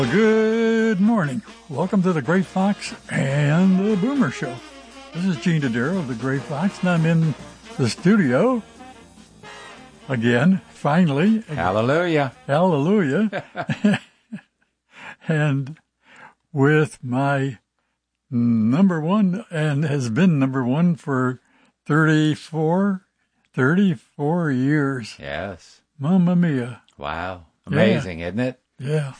Good morning. Welcome to the Gray Fox and the Boomer Show. This is Gene Dodaro of the Gray Fox, and I'm in the studio again, finally. Hallelujah. Hallelujah. And with my number one, and has been number one for 34 years. Yes. Mamma mia. Wow. Amazing, isn't it? Yeah.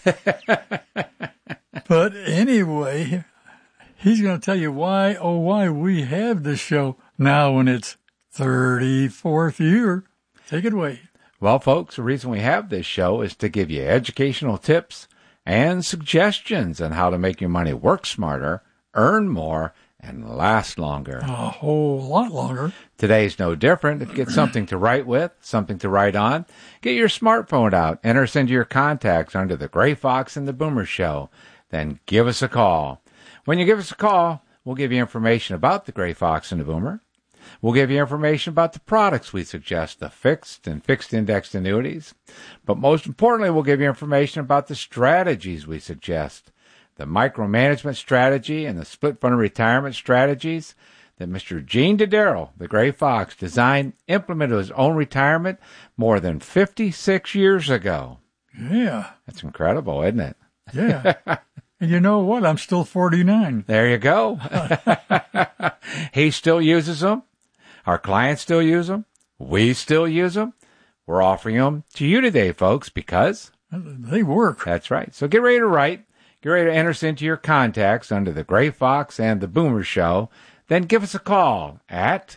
But anyway, he's going to tell you why we have this show now in its 34th year. Take it away. Well, folks, the reason we have this show is to give you educational tips and suggestions on how to make your money work smarter, earn more, and last longer. A whole lot longer. Today's no different. Get something to write with, something to write on. Get your smartphone out. Enter us into your contacts under the Gray Fox and the Boomer Show. Then give us a call. When you give us a call, we'll give you information about the Gray Fox and the Boomer. We'll give you information about the products we suggest, the fixed and fixed indexed annuities. But most importantly, we'll give you information about the strategies we suggest, the micromanagement strategy and the split fund retirement strategies that Mr. Gene Dodaro, the Gray Fox, designed, implemented his own retirement more than 56 years ago. Yeah. That's incredible, isn't it? Yeah. And you know what? I'm still 49. There you go. He still uses them. Our clients still use them. We still use them. We're offering them to you today, folks, because they work. That's right. So get ready to write. Get ready to enter us into your contacts under the Gray Fox and the Boomer Show. Then give us a call at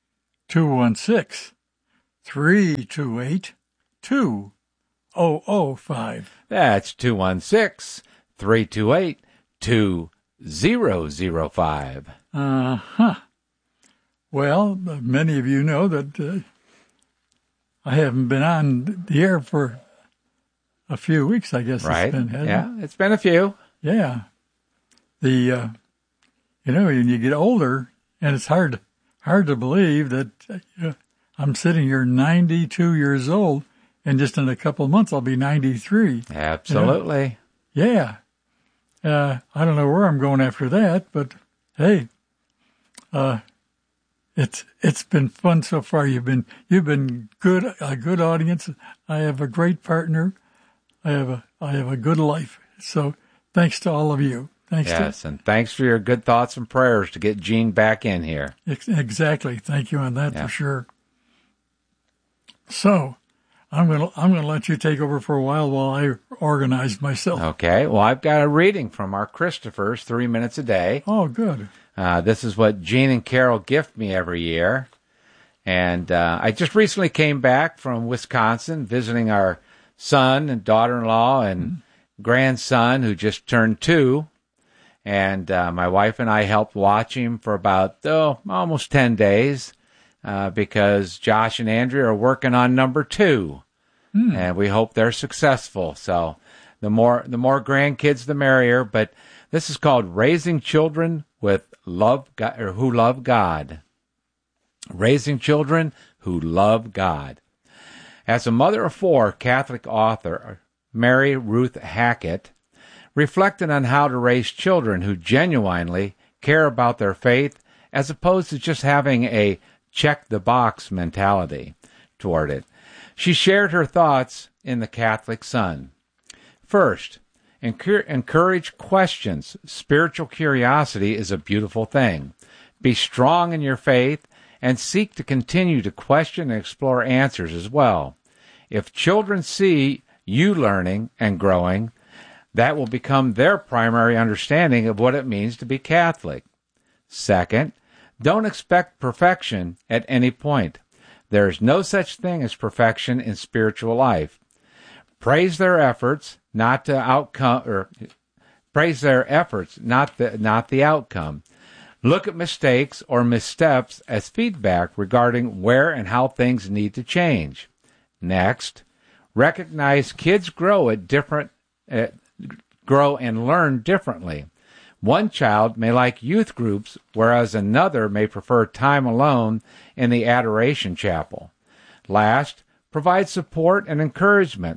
216-328-2005. That's 216-328-2005. Uh-huh. Well, many of you know that I haven't been on the air for a few weeks, I guess. Right. It's been, yeah, it's been a few. Yeah. When you get older, and it's hard to believe that I'm sitting here 92 years old, and just in a couple of months I'll be 93. Absolutely. Yeah. I don't know where I'm going after that, but hey, it's been fun so far. You've been good, a good audience. I have a great partner. I have a good life. So thanks to all of you. Yes, and thanks for your good thoughts and prayers to get Gene back in here. Exactly. Thank you on that for sure. So I'm gonna let you take over for a while I organize myself. Okay. Well, I've got a reading from our Christophers, 3 minutes a day. Oh, good. This is what Gene and Carol gift me every year. And I just recently came back from Wisconsin visiting our son and daughter-in-law and grandson who just turned 2. And my wife and I helped watch him for about almost 10 days because Josh and Andrea are working on number 2. And we hope they're successful. So the more grandkids, the merrier. But this is called Raising Children with Love God, or Who Love God. Raising Children Who Love God. As a mother of 4, Catholic author Mary Ruth Hackett reflected on how to raise children who genuinely care about their faith as opposed to just having a check-the-box mentality toward it. She shared her thoughts in The Catholic Son. First, encourage questions. Spiritual curiosity is a beautiful thing. Be strong in your faith and seek to continue to question and explore answers as well. If children see you learning and growing, that will become their primary understanding of what it means to be Catholic. Second, don't expect perfection at any point. There is no such thing as perfection in spiritual life. Praise their efforts, not the outcome, or praise their efforts, not the outcome. Look at mistakes or missteps as feedback regarding where and how things need to change. Next, recognize kids grow and learn differently. One child may like youth groups, whereas another may prefer time alone in the Adoration Chapel. Last, provide support and encouragement.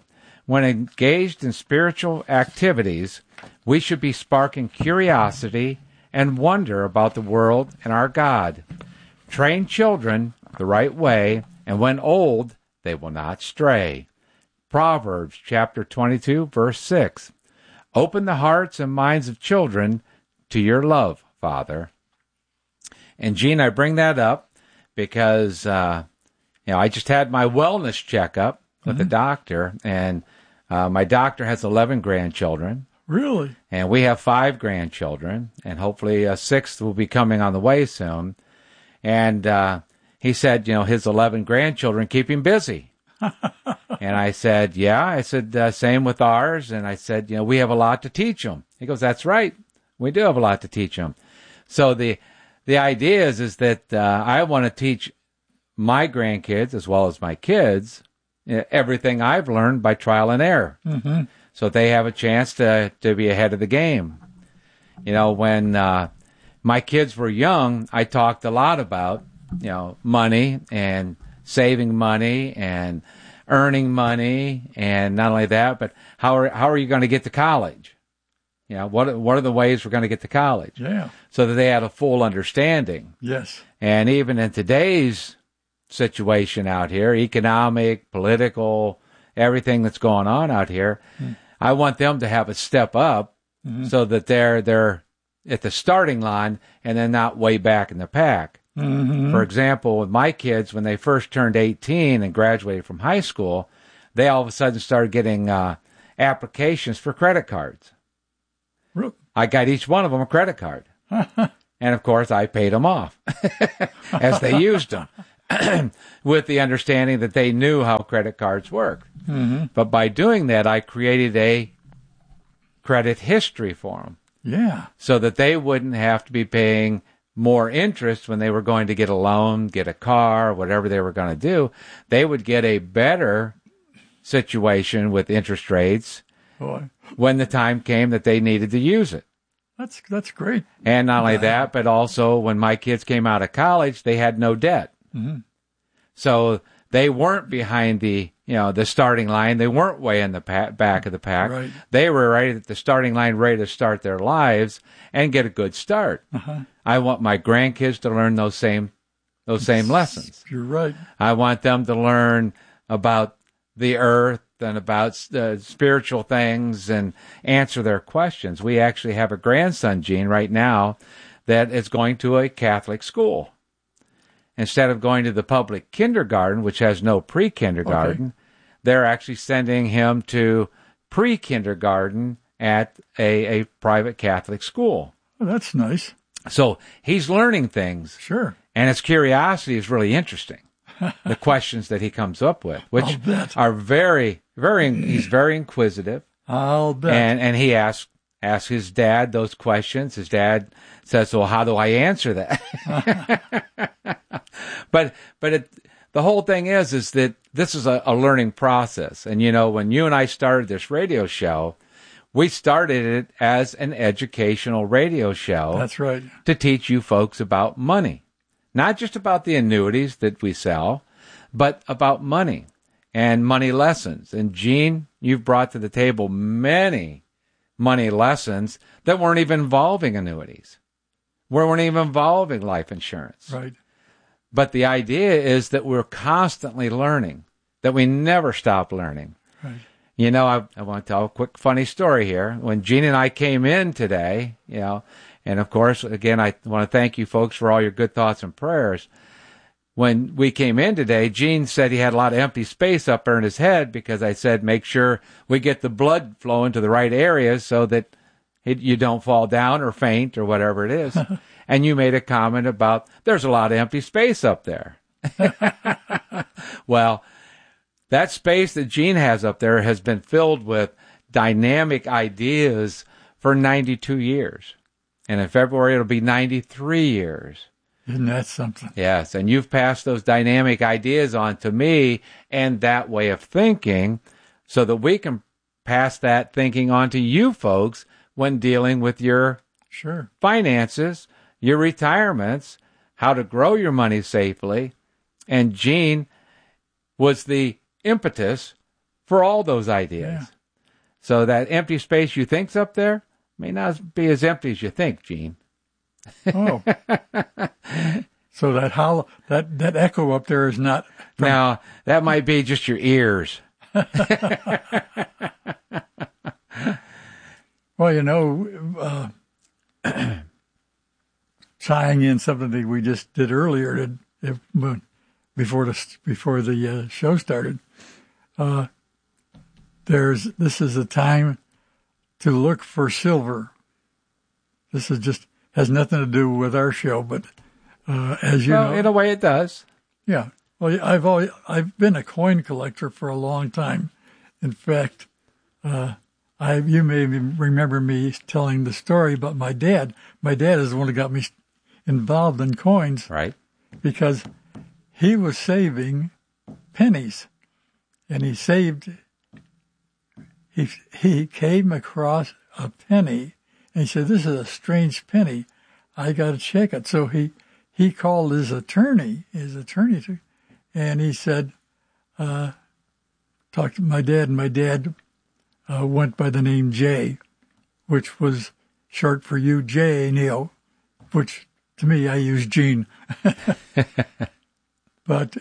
When engaged in spiritual activities, we should be sparking curiosity and wonder about the world and our God. Train children the right way, and when old, they will not stray. Proverbs chapter 22, verse 6. Open the hearts and minds of children to your love, Father. And Gene, I bring that up because I just had my wellness checkup with the doctor, and my doctor has 11 grandchildren. Really? And we have 5 grandchildren, and hopefully a 6th will be coming on the way soon. And he said, his 11 grandchildren keep him busy. And I said, yeah. I said, same with ours. And I said, we have a lot to teach them. He goes, that's right. We do have a lot to teach them. So the idea is that I want to teach my grandkids as well as my kids everything I've learned by trial and error. Mm-hmm. So they have a chance to be ahead of the game. When my kids were young, I talked a lot about, money and saving money and earning money, and not only that, but how are you going to get to college? What are the ways we're going to get to college? Yeah. So that they had a full understanding. Yes. And even in today's situation out here, economic, political, everything that's going on out here, I want them to have a step up so that they're at the starting line and then not way back in the pack. Mm-hmm. For example, with my kids, when they first turned 18 and graduated from high school, they all of a sudden started getting applications for credit cards. I got each one of them a credit card. And, of course, I paid them off as they used them with the understanding that they knew how credit cards work. Mm-hmm. But by doing that, I created a credit history for them. Yeah. So that they wouldn't have to be paying more interest when they were going to get a loan, get a car, whatever they were going to do. They would get a better situation with interest rates when the time came that they needed to use it. That's great. And not only that, but also when my kids came out of college, they had no debt. Mm-hmm. So they weren't behind the starting line. They weren't way in the back of the pack. Right. They were right at the starting line, ready to start their lives and get a good start. Uh-huh. I want my grandkids to learn those same lessons. You're right. I want them to learn about the earth and about spiritual things and answer their questions. We actually have a grandson, Gene, right now that is going to a Catholic school. Instead of going to the public kindergarten, which has no pre-kindergarten, they're actually sending him to pre-kindergarten at a private Catholic school. Oh, that's nice. So he's learning things. Sure. And his curiosity is really interesting. The questions that he comes up with, which are very, very, he's very inquisitive. I'll bet. And he asks his dad those questions. His dad says, well, how do I answer that? But the whole thing is that this is a learning process. And, when you and I started this radio show, we started it as an educational radio show. That's right. To teach you folks about money. Not just about the annuities that we sell, but about money and money lessons. And Gene, you've brought to the table many money lessons that weren't even involving annuities. Weren't even involving life insurance. Right. But the idea is that we're constantly learning, that we never stop learning. Right. I want to tell a quick funny story here. When Gene and I came in today, and of course, again, I want to thank you folks for all your good thoughts and prayers. When we came in today, Gene said he had a lot of empty space up there in his head because I said, make sure we get the blood flowing to the right areas so that you don't fall down or faint or whatever it is. And you made a comment about there's a lot of empty space up there. Well, that space that Gene has up there has been filled with dynamic ideas for 92 years. And in February, it'll be 93 years. Isn't that something? Yes, and you've passed those dynamic ideas on to me and that way of thinking so that we can pass that thinking on to you folks when dealing with your finances, your retirements, how to grow your money safely. And Gene was the impetus for all those ideas. Yeah. So that empty space you think's up there may not be as empty as you think, Gene. Oh. So that echo up there is not. Now, that might be just your ears. Well, tying in something that we just did earlier before the show started, this is a time to look for silver. This is just has nothing to do with our show, but as you know, in a way, it does. Yeah. Well, I've been a coin collector for a long time. In fact, you may remember me telling the story about my dad. My dad is the one who got me involved in coins, right? Because he was saving pennies, and he came across a penny, and he said, "This is a strange penny. I got to check it." So he called his attorney, and he said, talked to my dad, and my dad went by the name Jay, which was short for UJ, Neil, which to me, I use Gene. But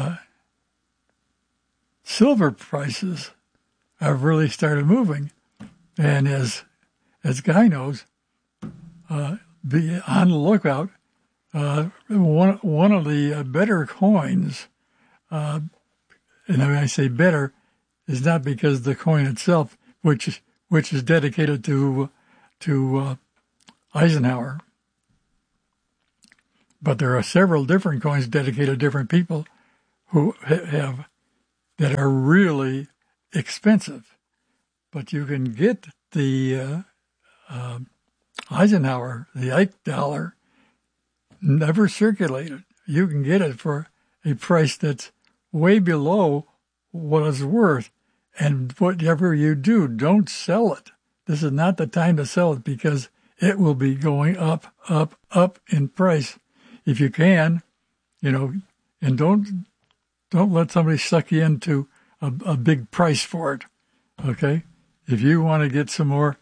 silver prices have really started moving. And as Guy knows, be on the lookout. One of the better coins, and when I say better, is not because the coin itself, which is dedicated to Eisenhower, but there are several different coins dedicated to different people who have that are really expensive. But you can get the Eisenhower, the Ike dollar, never circulated. You can get it for a price that's way below what it's worth. And whatever you do, don't sell it. This is not the time to sell it because it will be going up, up, up in price. If you can, and don't let somebody suck you into a big price for it. Okay? If you want to get some more,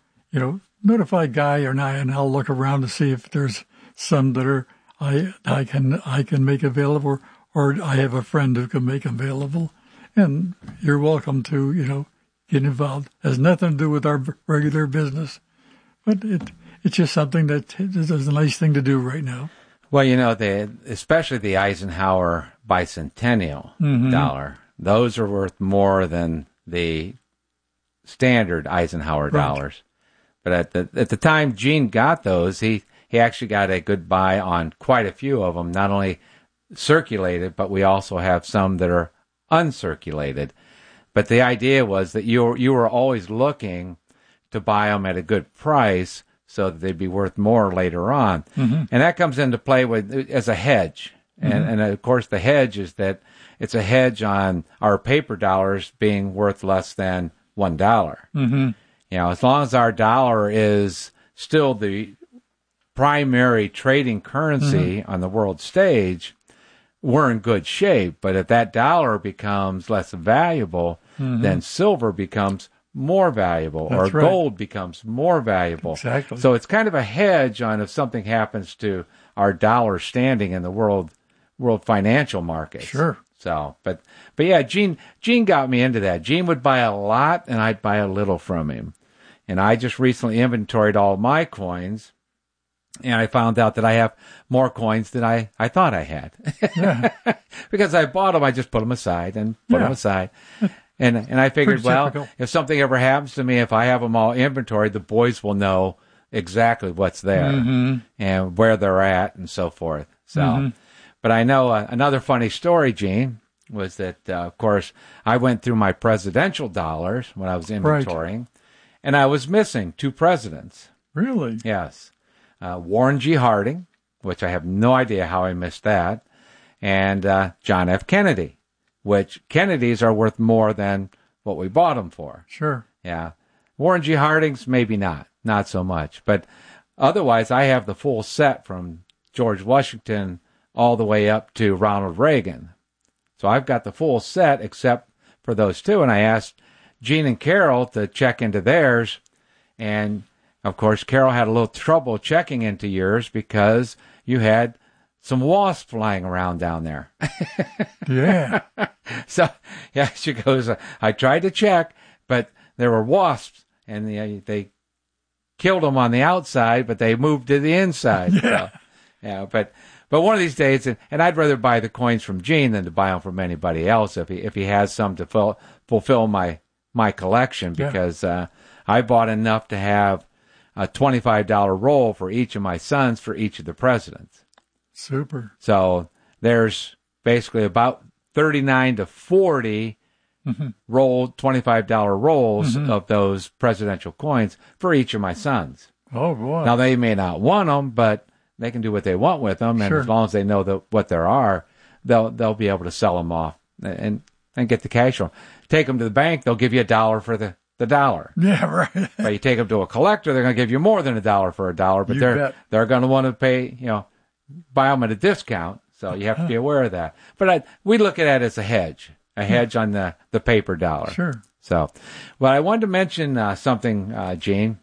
notify Guy or I, and I'll look around to see if there's some that are I can make available, or I have a friend who can make available, and you're welcome to get involved. It has nothing to do with our regular business, but it's just something that is a nice thing to do right now. Well, especially the Eisenhower bicentennial dollar, those are worth more than the standard Eisenhower dollars. But at the time Gene got those, he actually got a good buy on quite a few of them, not only circulated, but we also have some that are uncirculated. But the idea was that you were always looking to buy them at a good price so that they'd be worth more later on. Mm-hmm. And that comes into play as a hedge. And of course, the hedge is that it's a hedge on our paper dollars being worth less than $1. Mm-hmm. As long as our dollar is still the primary trading currency on the world stage, we're in good shape. But if that dollar becomes less valuable, then silver becomes more valuable, or gold becomes more valuable. Exactly. So it's kind of a hedge on if something happens to our dollar standing in the world financial markets. Sure. So, but yeah, Gene got me into that. Gene would buy a lot, and I'd buy a little from him. And I just recently inventoried all my coins, and I found out that I have more coins than I thought I had. Yeah. Because I bought them, I just put them aside and put them aside. And I figured, well, if something ever happens to me, if I have them all inventoried, the boys will know exactly what's there and where they're at and so forth. So, but I know another funny story, Gene, was that, of course, I went through my presidential dollars when I was inventorying, and I was missing 2 presidents. Really? Yes. Warren G. Harding, which I have no idea how I missed that, and John F. Kennedy, which Kennedys are worth more than what we bought them for. Sure. Yeah. Warren G. Harding's maybe not so much. But otherwise, I have the full set from George Washington all the way up to Ronald Reagan. So I've got the full set except for those 2. And I asked Gene and Carol to check into theirs. And, of course, Carol had a little trouble checking into yours because you had some wasps flying around down there. Yeah. So, yeah, she goes, I tried to check, but there were wasps, and they killed them on the outside, but they moved to the inside. Yeah. So, yeah, but one of these days, and I'd rather buy the coins from Gene than to buy them from anybody else if he has some to fulfill my collection, because I bought enough to have a $25 roll for each of my sons for each of the presidents. Super. So there's basically about 39 to 40 rolled $25 rolls of those presidential coins for each of my sons. Oh, boy. Now, they may not want them, but they can do what they want with them, and Sure. as long as they know what there are, they'll be able to sell them off and get the cash from them. Take them to the bank, they'll give you $1 for the dollar. Yeah, right. But you take them to a collector, they're going to give you more than $1 for $1, but You they're bet. they're going to want to pay, buy them at a discount. So you have to be aware of that. But we look at it as a hedge on the paper dollar. Sure. So, well, I wanted to mention something, Gene.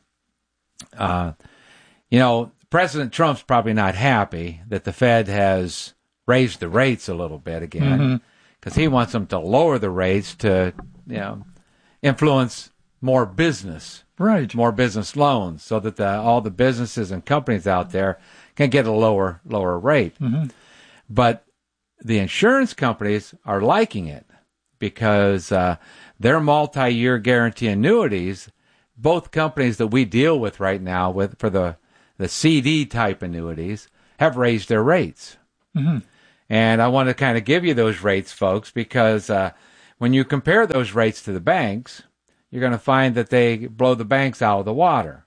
President Trump's probably not happy that the Fed has raised the rates a little bit again, because he wants them to lower the rates to, influence more business. Right. More business loans, so that all the businesses and companies out there can get a lower rate. But the insurance companies are liking it because their multi-year guarantee annuities, both companies that we deal with right now for the CD type annuities, have raised their rates. And I want to kind of give you those rates, folks, because when you compare those rates to the banks, you're going to find that they blow the banks out of the water.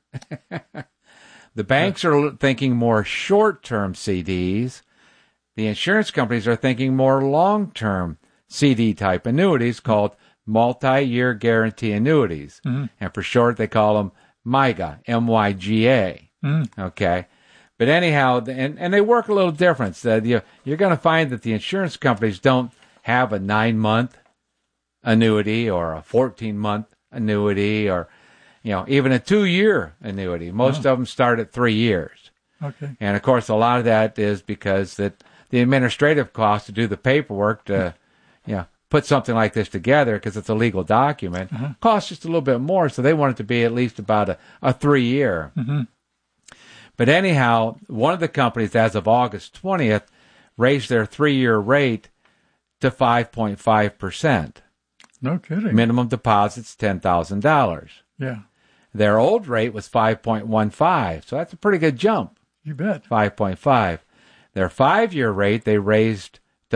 The banks are thinking more short-term CDs. The insurance companies are thinking more long-term CD-type annuities called multi-year guarantee annuities. And for short, they call them MYGA, M-Y-G-A. Okay? But anyhow, and they work a little different. You're going to find that the insurance companies don't have a 9-month annuity or a 14-month annuity or, even a 2-year annuity. Most of them start at 3 years. Okay. And, of course, a lot of that is because that the administrative cost to do the paperwork to, put something like this together, because it's a legal document, costs just a little bit more, so they want it to be at least about a 3-year. But anyhow, one of the companies, as of August 20th, raised their 3-year rate to 5.5%. No kidding. Minimum deposit's $10,000. Yeah. Their old rate was 5.15, so that's a pretty good jump. You bet. 5.5. Their 5-year rate they raised to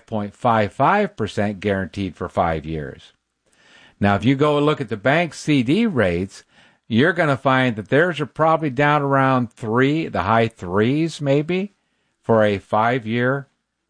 5.55% guaranteed for 5 years. Now, if you go and look at the bank CD rates, you're going to find that theirs are probably down around 3, the high 3s maybe, for a 5-year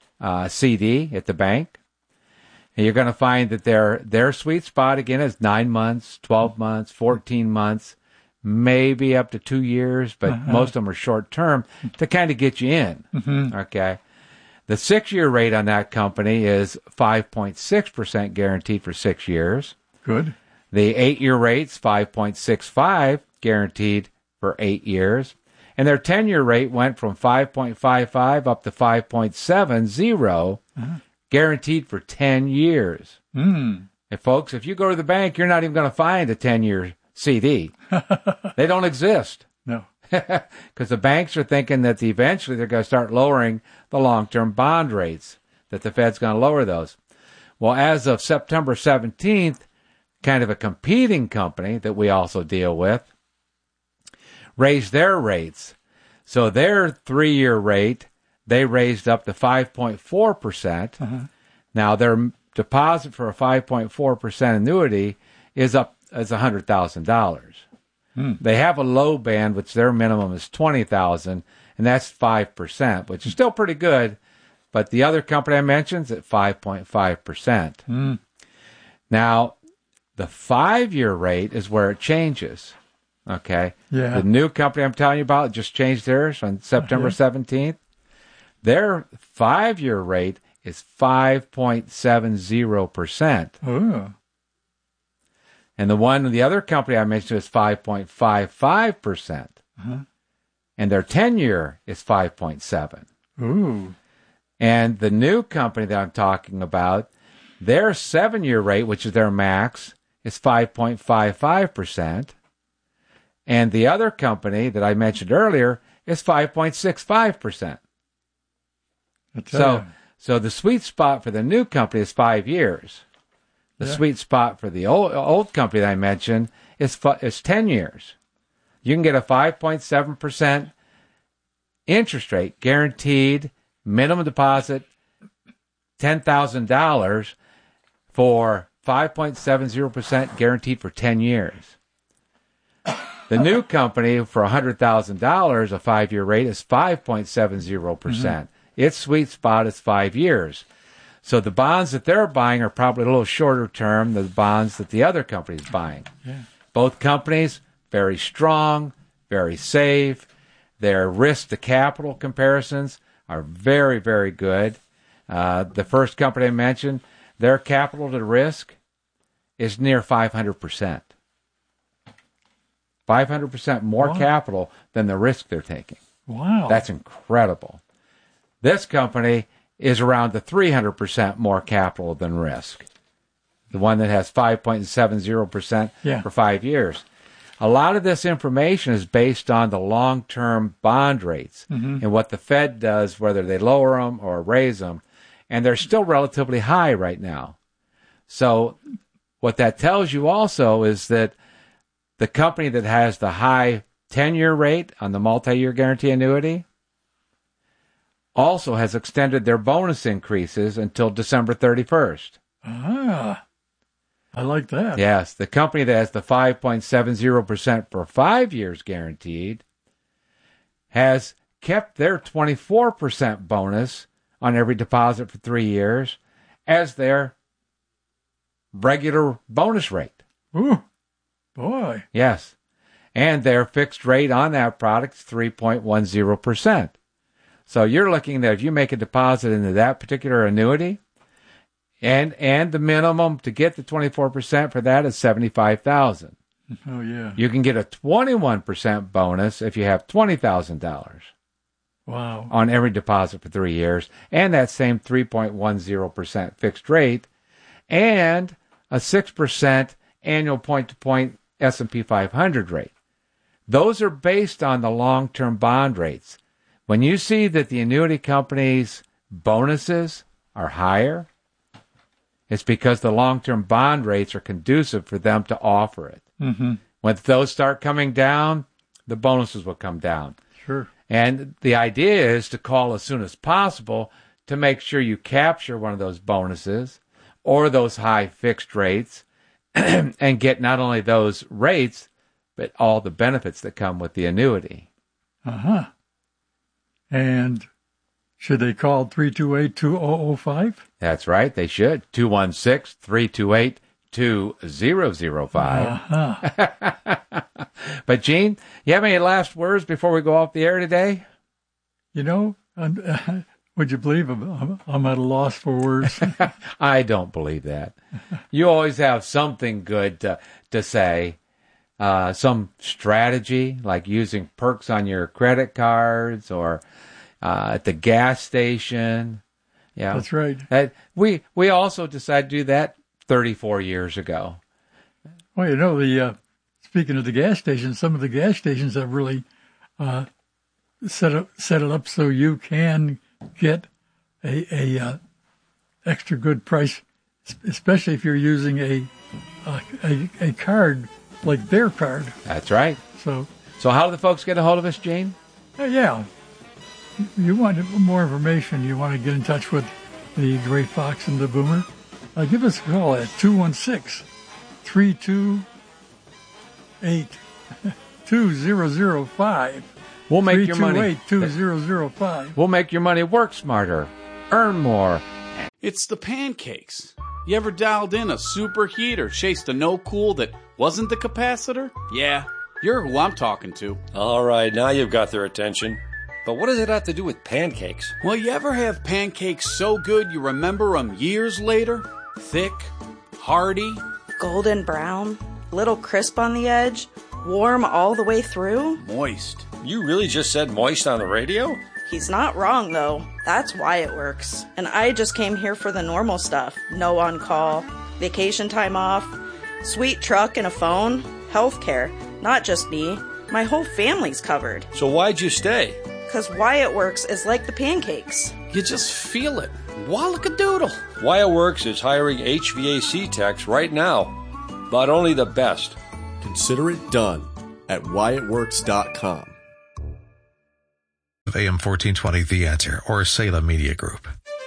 CD at the bank. And you're going to find that their sweet spot, again, is 9 months, 12 months, 14 months, maybe up to 2 years, but most of them are short term to kind of get you in. Okay. The 6-year rate on that company is 5.6% guaranteed for 6 years. Good. The 8-year rate's 5.65 guaranteed for 8 years. And their 10-year rate went from 5.55 up to 5.70 guaranteed for 10 years. And folks, if you go to the bank, you're not even going to find a 10-year CD. They don't exist. No. Because the banks are thinking that eventually they're going to start lowering the long-term bond rates, that the Fed's going to lower those. Well, as of September 17th, kind of a competing company that we also deal with raised their rates. So their 3-year rate, they raised up to 5.4%. Now, their deposit for a 5.4% annuity is up as $100,000. They have a low band, which their minimum is $20,000, and that's 5%, which is still pretty good. But the other company I mentioned is at 5.5%. Now, the 5-year rate is where it changes. Okay? Yeah. The new company I'm telling you about just changed theirs on September 17th. Their 5-year rate is 5.70%. Oh. And the other company I mentioned is 5.55%. And their 10-year is 5.7. Ooh. And the new company that I'm talking about, their 7-year rate, which is their max, is 5.55%. And the other company that I mentioned earlier is 5.65%. So the sweet spot for the new company is 5 years. The sweet spot for the old company that I mentioned is 10 years. You can get a 5.7% interest rate, guaranteed, minimum deposit, $10,000 for 5.70% guaranteed for 10 years. The new company for $100,000, a 5-year rate, is 5.70%. Its sweet spot is 5 years. So the bonds that they're buying are probably a little shorter term than the bonds that the other company's buying. Yeah. Both companies, very strong, very safe. Their risk to capital comparisons are very, very good. The first company I mentioned, their capital to risk is near 500%. 500% more capital than the risk they're taking. Wow. That's incredible. This company is around the 300% more capital than risk. The one that has 5.70% for 5 years. A lot of this information is based on the long-term bond rates and what the Fed does, whether they lower them or raise them. And they're still relatively high right now. So what that tells you also is that the company that has the high 10-year rate on the multi-year guarantee annuity also has extended their bonus increases until December 31st. Ah, I like that. Yes, the company that has the 5.70% for 5 years guaranteed has kept their 24% bonus on every deposit for 3 years as their regular bonus rate. Ooh, boy. Yes. And their fixed rate on that product is 3.10%. So you're looking that if you make a deposit into that particular annuity, and the minimum to get the 24% for that is $75,000. Oh, yeah. You can get a 21% bonus if you have $20,000. Wow. On every deposit for 3 years, and that same 3.10% fixed rate, and a 6% annual point-to-point S&P 500 rate. Those are based on the long-term bond rates. When you see that the annuity company's bonuses are higher, it's because the long-term bond rates are conducive for them to offer it. When those start coming down, the bonuses will come down. Sure. And the idea is to call as soon as possible to make sure you capture one of those bonuses or those high fixed rates and get not only those rates, but all the benefits that come with the annuity. And should they call 328-2005? That's right. They should. 216-328-2005. But, Gene, you have any last words before we go off the air today? You know, would you believe I'm at a loss for words? I don't believe that. You always have something good to say. Some strategy, like using perks on your credit cards or at the gas station. Yeah, that's right. We also decided to do that 34 years ago. Well, you know, speaking of the gas stations, some of the gas stations have really set it up so you can get a extra good price, especially if you're using a card like their card. That's right. So how do the folks get a hold of us, Gene? Yeah. You want more information, you want to get in touch with the Gray Fox and the Boomer, give us a call at 216-328-2005. We'll make your money. 328-2005. We'll make your money work smarter, earn more. It's the pancakes. You ever dialed in a superheat or chased a no-cool that wasn't the capacitor? Yeah, you're who I'm talking to. All right, now you've got their attention. But what does it have to do with pancakes? Well, you ever have pancakes so good you remember them years later? Thick, hearty, golden brown, little crisp on the edge, warm all the way through. Moist. You really just said moist on the radio? He's not wrong, though. That's why it works. And I just came here for the normal stuff. No on-call, vacation time off, sweet truck and a phone, healthcare. Not just me. My whole family's covered. So why'd you stay? Because Wyatt Works is like the pancakes. You just feel it. Wallakadoodle. Wyatt Works is hiring HVAC techs right now, but only the best. Consider it done at WyattWorks.com. AM 1420 The Answer or Salem Media Group.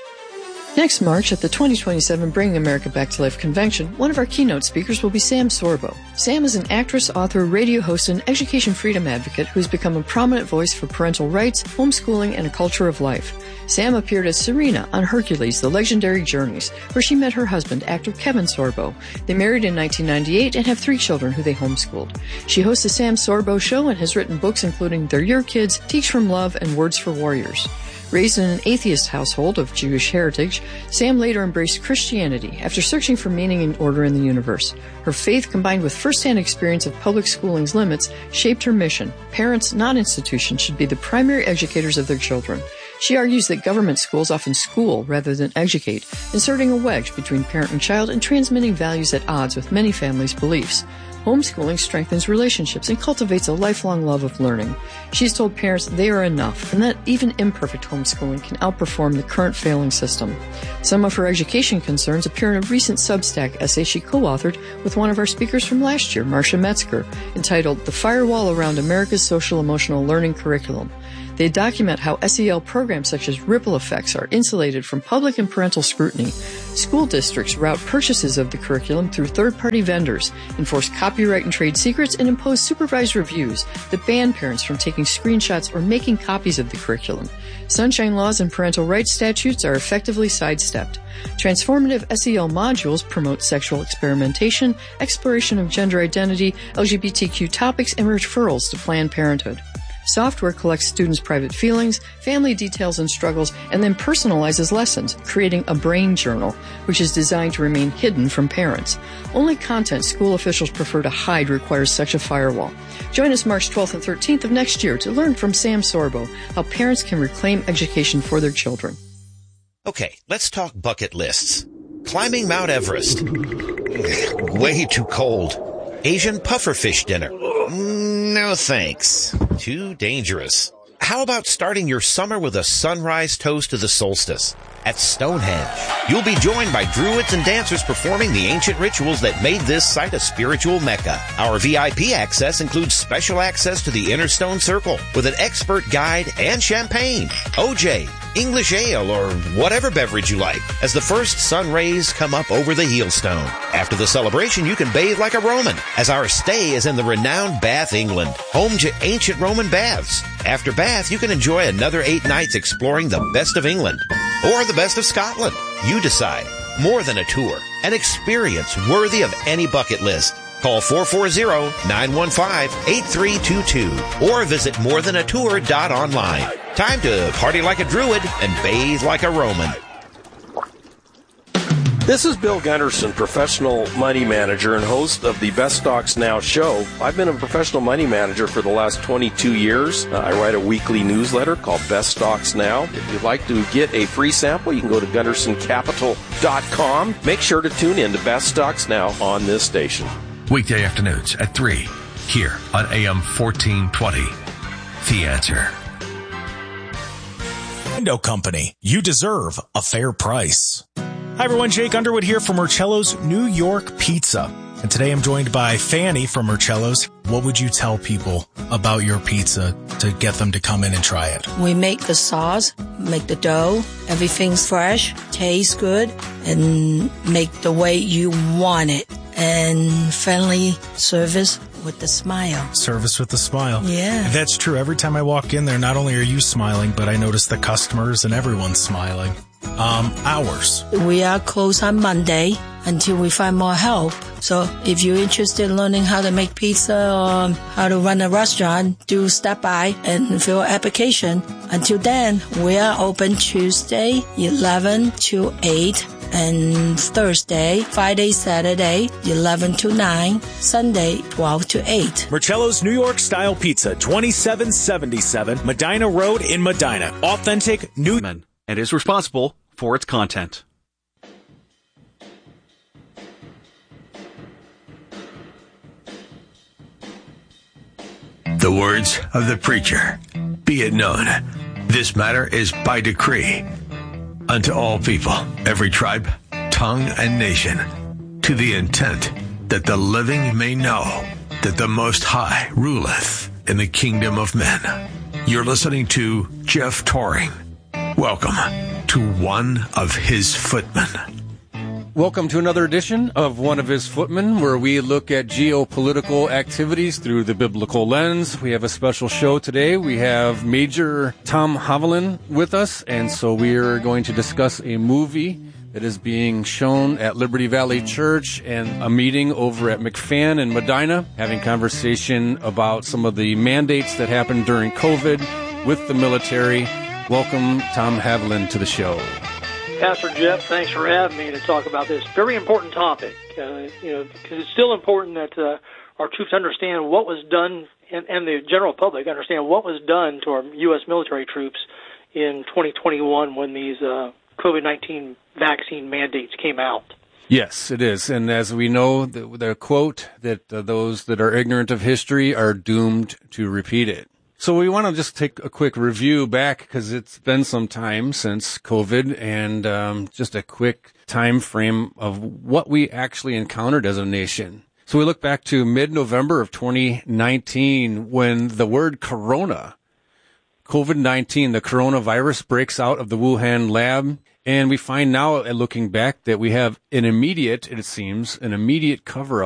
Next March at the 2027 Bringing America Back to Life convention, one of our keynote speakers will be Sam Sorbo. Sam is an actress, author, radio host, and education freedom advocate who has become a prominent voice for parental rights, homeschooling, and a culture of life. Sam appeared as Serena on Hercules, The Legendary Journeys, where she met her husband, actor Kevin Sorbo. They married in 1998 and have 3 children who they homeschooled. She hosts the Sam Sorbo Show and has written books including They're Your Kids, Teach from Love, and Words for Warriors. Raised in an atheist household of Jewish heritage, Sam later embraced Christianity after searching for meaning and order in the universe. Her faith, combined with first-hand experience of public schooling's limits, shaped her mission. Parents, not institutions, should be the primary educators of their children. She argues that government schools often school rather than educate, inserting a wedge between parent and child and transmitting values at odds with many families' beliefs. Homeschooling strengthens relationships and cultivates a lifelong love of learning. She's told parents they are enough and that even imperfect homeschooling can outperform the current failing system. Some of her education concerns appear in a recent Substack essay she co-authored with one of our speakers from last year, Marcia Metzger, entitled The Firewall Around America's Social-Emotional Learning Curriculum. They document how SEL programs such as Ripple Effects are insulated from public and parental scrutiny. School districts route purchases of the curriculum through third-party vendors, enforce copyright and trade secrets, and impose supervised reviews that ban parents from taking screenshots or making copies of the curriculum. Sunshine laws and parental rights statutes are effectively sidestepped. Transformative SEL modules promote sexual experimentation, exploration of gender identity, LGBTQ topics, and referrals to Planned Parenthood. Software collects students' private feelings, family details and struggles, and then personalizes lessons, creating a brain journal, which is designed to remain hidden from parents. Only content school officials prefer to hide requires such a firewall. Join us March 12th and 13th of next year to learn from Sam Sorbo how parents can reclaim education for their children. Okay, let's talk bucket lists. Climbing Mount Everest. Way too cold. Asian pufferfish dinner. No thanks. Too dangerous. How about starting your summer with a sunrise toast to the solstice? At Stonehenge, you'll be joined by druids and dancers performing the ancient rituals that made this site a spiritual mecca. Our VIP access includes special access to the Inner Stone Circle with an expert guide and champagne, OJ, English ale, or whatever beverage you like, as the first sun rays come up over the Heelstone. After the celebration, you can bathe like a Roman, as our stay is in the renowned Bath, England, home to ancient Roman baths. After Bath, you can enjoy another 8 nights exploring the best of England, or the best of Scotland. You decide. More than a tour, an experience worthy of any bucket list. Call 440-915-8322 or visit morethanatour.online. Time to party like a druid and bathe like a Roman. This is Bill Gunderson, professional money manager and host of the Best Stocks Now show. I've been a professional money manager for the last 22 years. I write a weekly newsletter called Best Stocks Now. If you'd like to get a free sample, you can go to GundersonCapital.com. Make sure to tune in to Best Stocks Now on this station. Weekday afternoons at 3 here on AM 1420. The Answer. Window Company. You deserve a fair price. Hi everyone, Jake Underwood here from Marcello's New York Pizza. And today I'm joined by Fanny from Marcello's. What would you tell people about your pizza to get them to come in and try it? We make the sauce, make the dough, everything's fresh, tastes good, and make the way you want it. And friendly service with the smile. Service with the smile. Yeah. That's true. Every time I walk in there, not only are you smiling, but I notice the customers and everyone's smiling. Hours. We are closed on Monday until we find more help. So if you're interested in learning how to make pizza or how to run a restaurant, do stop by and fill an application. Until then, we are open Tuesday, 11 to 8, And Thursday, Friday, Saturday, 11 to 9. Sunday, 12 to 8. Marcello's New York Style Pizza, 2777 Medina Road in Medina. Authentic New and is responsible for its content. The words of the preacher. Be it known, this matter is by decree unto all people, every tribe, tongue, and nation, to the intent that the living may know that the Most High ruleth in the kingdom of men. You're listening to Jeff Toring. Welcome to One of His Footmen. Welcome to another edition of One of His Footmen, where we look at geopolitical activities through the biblical lens. We have a special show today. We have Major Tom Haviland with us, and so we are going to discuss a movie that is being shown at Liberty Valley Church and a meeting over at McFan in Medina, having conversation about some of the mandates that happened during COVID with the military. Welcome, Tom Haviland, to the show. Pastor Jeff, thanks for having me to talk about this very important topic. Because it's still important that our troops understand what was done, and the general public understand what was done to our U.S. military troops in 2021 when these COVID-19 vaccine mandates came out. Yes, it is. And as we know, the quote that those that are ignorant of history are doomed to repeat it. So we want to just take a quick review back because it's been some time since COVID, and just a quick time frame of what we actually encountered as a nation. So we look back to mid-November of 2019 when the word corona, COVID-19, the coronavirus, breaks out of the Wuhan lab. And we find now, looking back, that we have it seems, an immediate cover-up